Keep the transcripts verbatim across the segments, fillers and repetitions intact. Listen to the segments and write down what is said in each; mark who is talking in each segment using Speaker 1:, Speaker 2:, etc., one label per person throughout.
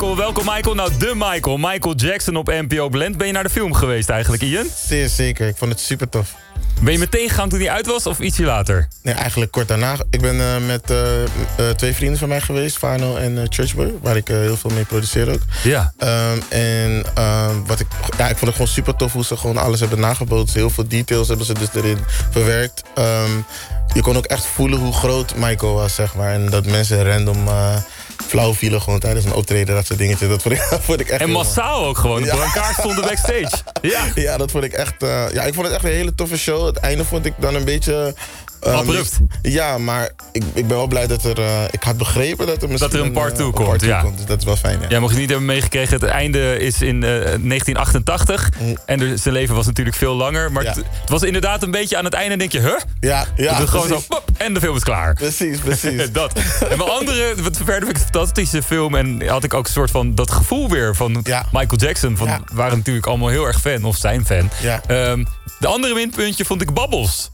Speaker 1: Michael. Welkom Michael. Nou, de Michael. Michael Jackson op N P O Blend. Ben je naar de film geweest eigenlijk, Ian?
Speaker 2: Zeer zeker. Ik vond het super tof.
Speaker 1: Ben je meteen gegaan toen hij uit was of ietsje later?
Speaker 2: Nee, eigenlijk kort daarna. Ik ben uh, met uh, uh, twee vrienden van mij geweest, Fano en uh, Churchboy, waar ik uh, heel veel mee produceer ook.
Speaker 1: Ja.
Speaker 2: Um, en uh, wat ik, ja, ik vond het gewoon super tof hoe ze gewoon alles hebben nageboten. Heel veel details hebben ze dus erin verwerkt. Um, je kon ook echt voelen hoe groot Michael was, zeg maar. En dat mensen random uh, flauw vielen gewoon tijdens een optreden, dat soort dingetjes. Dat vond ik, vond ik echt...
Speaker 1: En massaal ook gewoon, ja. Op elkaar stonden backstage. Ja.
Speaker 2: Ja, dat vond ik echt... Uh, ja, ik vond het echt een hele toffe show. Het einde vond ik dan een beetje... Um,
Speaker 1: abrupt.
Speaker 2: Ja, maar ik, ik ben wel blij dat er... Uh, ik had begrepen dat er misschien...
Speaker 1: Dat er een part twee
Speaker 2: uh,
Speaker 1: komt,
Speaker 2: part two
Speaker 1: ja.
Speaker 2: komt, dus dat is wel fijn, ja.
Speaker 1: Ja, mocht je niet hebben meegekregen, het einde is in uh, negentien achtentachtig. Mm. En de, zijn leven was natuurlijk veel langer. Maar ja. het, het was inderdaad een beetje aan het einde, denk je, huh?
Speaker 2: Ja, ja.
Speaker 1: Het gewoon zo, pop, en de film is klaar.
Speaker 2: Precies, precies.
Speaker 1: Dat. En mijn andere, wat verder vind ik een fantastische film. En had ik ook een soort van dat gevoel weer van ja. Michael Jackson. Van, ja. waren natuurlijk allemaal heel erg fan, of zijn fan. Ja. Um, de andere winpuntje vond ik Bubbles.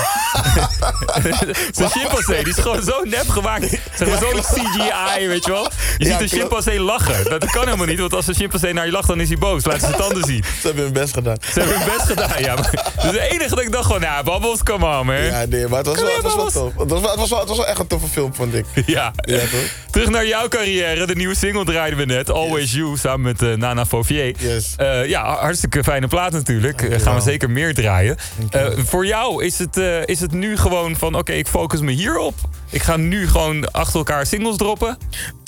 Speaker 1: Zijn chimpansee, die is gewoon zo nep gemaakt. Zeg maar, zo'n C G I, weet je wel. Je ja, ziet een chimpansee lachen. Dat kan helemaal niet, want als een chimpansee naar je lacht, dan is hij boos. Laat ze zijn tanden zien.
Speaker 2: Ze hebben hun best gedaan.
Speaker 1: Ze hebben hun best gedaan, ja. Maar, dus de enige dat ik dacht gewoon, ja, Bubbles, come on, man.
Speaker 2: Ja, nee, maar het was, wel, het was wel tof. Het was, het, was wel, het was wel echt een toffe film, vond ik.
Speaker 1: Ja. Ja, toch? Terug naar jouw carrière. De nieuwe single draaiden we net. Always yes. You, samen met uh, Nana Fauvier.
Speaker 2: Yes.
Speaker 1: Uh, ja, hartstikke fijne plaat natuurlijk. Uh, gaan we zeker meer draaien. Uh, voor jou is het, uh, is het nu gewoon van, oké, okay, ik focus me hierop. Ik ga nu gewoon achter elkaar singles droppen?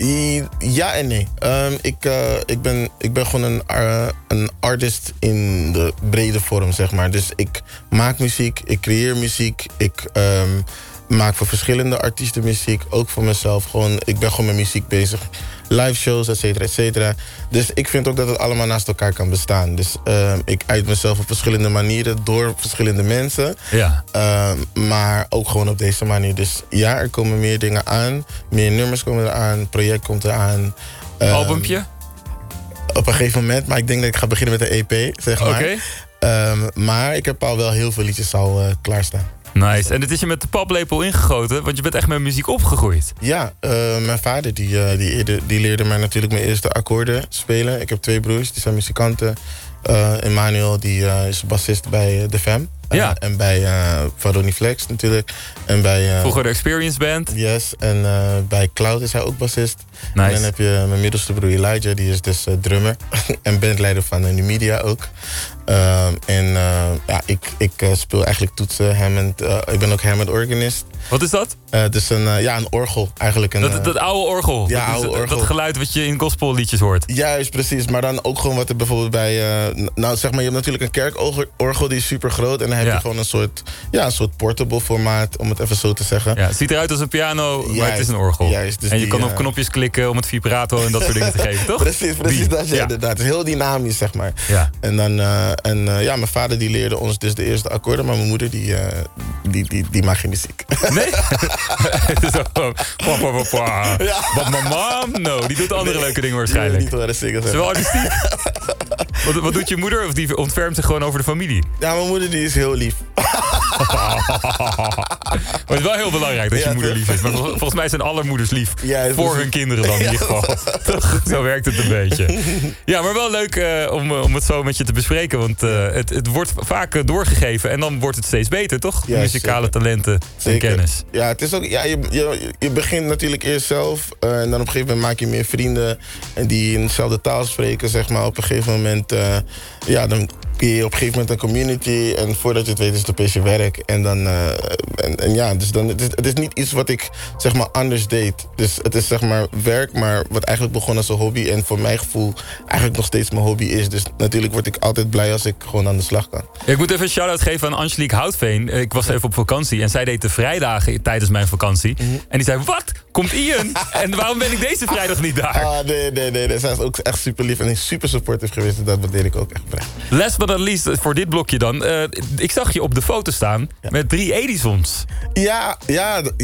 Speaker 2: Ja en nee. Um, ik, uh, ik, ben, ik ben gewoon een, uh, een artist in de brede vorm, zeg maar. Dus ik maak muziek, ik creëer muziek, ik um, maak voor verschillende artiesten muziek. Ook voor mezelf. Gewoon, ik ben gewoon met muziek bezig. Live shows, et cetera, et cetera. Dus ik vind ook dat het allemaal naast elkaar kan bestaan. Dus uh, ik uit mezelf op verschillende manieren door verschillende mensen. Ja. Uh, maar ook gewoon op deze manier. Dus ja, er komen meer dingen aan. Meer nummers komen eraan. Het project komt eraan.
Speaker 1: Uh, Albumpje?
Speaker 2: Op een gegeven moment. Maar ik denk dat ik ga beginnen met de E P, zeg maar.
Speaker 1: Oké.
Speaker 2: Okay. Um, maar ik heb al wel heel veel liedjes al uh, klaarstaan.
Speaker 1: Nice. En het is je met de paplepel ingegoten, want je bent echt met muziek opgegroeid.
Speaker 2: Ja, uh, mijn vader die, uh, die, die leerde mij natuurlijk mijn eerste akkoorden spelen. Ik heb twee broers, die zijn muzikanten. Uh, Emmanuel die, uh, is bassist bij uh, The Fam. Uh, ja. En bij uh, Vadoni Flex natuurlijk. En bij, uh,
Speaker 1: Vroeger de Experience Band.
Speaker 2: Yes. En uh, bij Cloud is hij ook bassist.
Speaker 1: Nice.
Speaker 2: En dan heb je mijn middelste broer Elijah, die is dus uh, drummer. En bandleider van uh, Numedia ook. Uh, en uh, ja, ik, ik uh, speel eigenlijk toetsen, Hammond. Uh, ik ben ook Hammond organist.
Speaker 1: Wat is dat?
Speaker 2: Uh, dus een, uh, ja, een orgel eigenlijk. Een,
Speaker 1: dat, dat oude orgel?
Speaker 2: Ja,
Speaker 1: dat,
Speaker 2: oude
Speaker 1: dat,
Speaker 2: orgel.
Speaker 1: Dat geluid wat je in gospelliedjes hoort?
Speaker 2: Juist, precies. Maar dan ook gewoon wat er bijvoorbeeld bij... Uh, nou, zeg maar, je hebt natuurlijk een kerkorgel, die is super groot. En dan heb ja. je gewoon een soort, ja, een soort portable formaat, om het even zo te zeggen.
Speaker 1: Ja, het ziet eruit als een piano, juist, maar het is een orgel.
Speaker 2: Juist, dus
Speaker 1: en je
Speaker 2: die,
Speaker 1: kan op
Speaker 2: uh,
Speaker 1: knopjes klikken om het vibrato en dat soort dingen te geven, toch?
Speaker 2: Precies, precies. Die. Dat, ja, inderdaad. Het is heel dynamisch, zeg maar. Ja. En dan, uh, en uh, ja, mijn vader die leerde ons dus de eerste akkoorden, maar mijn moeder die, uh, die, die, die maakt geen muziek.
Speaker 1: Nee? Het is zo, pa, pa, pa, pa. Ja. Maar mijn mom, no, die doet andere nee, leuke dingen waarschijnlijk.
Speaker 2: Niet horen zingen.
Speaker 1: Is wel artistiek. wat, wat doet je moeder? Of die ontfermt zich gewoon over de familie?
Speaker 2: Ja, mijn moeder die is heel lief.
Speaker 1: Maar het is wel heel belangrijk dat je ja, moeder lief is. Maar volgens mij zijn alle moeders lief. Ja, voor hun kinderen dan in ieder geval. Zo werkt het een beetje. Ja, maar wel leuk uh, om, om het zo met je te bespreken. Want uh, het, het wordt vaak uh, doorgegeven. En dan wordt het steeds beter, toch? Ja, muzikale zeker. Talenten
Speaker 2: zeker.
Speaker 1: En kennis.
Speaker 2: Ja, het is ook, ja je, je, je begint natuurlijk eerst zelf. Uh, en dan op een gegeven moment maak je meer vrienden. En die in dezelfde taal spreken, zeg maar. Op een gegeven moment... Uh, ja, dan kun je op een gegeven moment een community. En voordat je het weet is het opeens je werk. En dan... Uh, en, en ja, dus dan... Het is, het is niet iets wat ik, zeg maar, anders deed. Dus het is, zeg maar, werk, maar wat eigenlijk begon als een hobby. En voor mijn gevoel eigenlijk nog steeds mijn hobby is. Dus natuurlijk word ik altijd blij als ik gewoon aan de slag kan.
Speaker 1: Ja, ik moet even een shout-out geven aan Angelique Houtveen. Ik was even op vakantie en zij deed de vrijdagen tijdens mijn vakantie. Mm-hmm. En die zei, wat? Komt Ian? En waarom ben ik deze vrijdag niet daar?
Speaker 2: Ah, nee, nee, nee, nee. Zij is ook echt super lief en is super supportive geweest. En dat waardeer ik ook echt oprecht.
Speaker 1: Last but not least, voor dit blokje dan. Uh, ik zag je op de foto staan ja. met drie Edisons.
Speaker 2: Ja, ja,